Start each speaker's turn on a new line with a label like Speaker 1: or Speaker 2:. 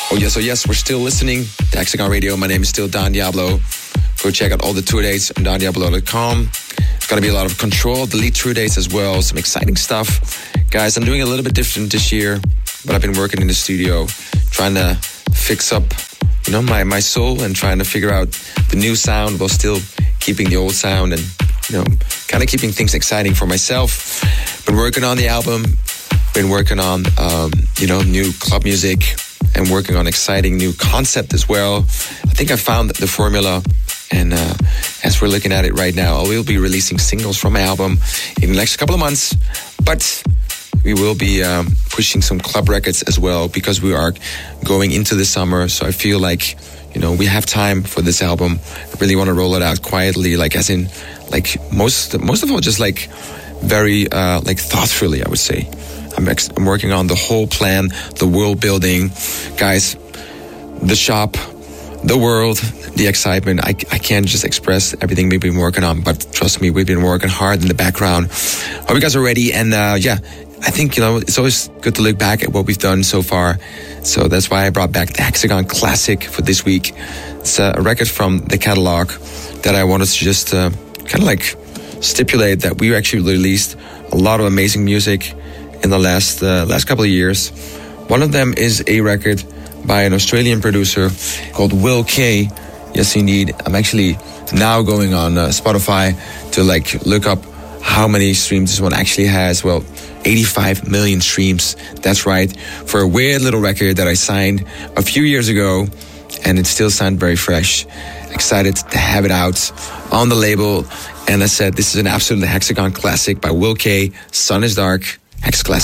Speaker 1: Yes, we're still listening to Hexagon Radio. My name is still Don Diablo. Go check out all the tour dates on dondiablo.com. It's going to be a lot of Control, Delete tour dates as well. Some exciting stuff. Guys, I'm doing a little bit different this year, but I've been working in the studio, trying to fix up, my soul and trying to figure out the new sound while still keeping the old sound and, kind of keeping things exciting for myself. Been working on the album, been working on, new club music, and working on exciting new concept as well. I think I found the formula, and as we're looking at it right now, I will be releasing singles from my album in the next couple of months, but we will be pushing some club records as well because we are going into the summer, so I feel like, we have time for this album. I really want to roll it out quietly, most of all, just very thoughtfully, I would say. I'm working on the whole plan, the world building. Guys, the shop, the world, the excitement. I can't just express everything we've been working on, but trust me, we've been working hard in the background. Hope you guys are ready. And I think, it's always good to look back at what we've done so far. So that's why I brought back the Hexagon Classic for this week. It's a record from the catalog that I wanted to just stipulate that we actually released a lot of amazing music in the last couple of years. One of them is a record by an Australian producer called Will K. Yes, indeed. I'm actually now going on Spotify to look up how many streams this one actually has. Well, 85 million streams. That's right. For a weird little record that I signed a few years ago, and it still sounds very fresh. Excited to have it out on the label. And I said, this is an absolute Hexagon classic by Will K. Sun is Dark. Hex Classic.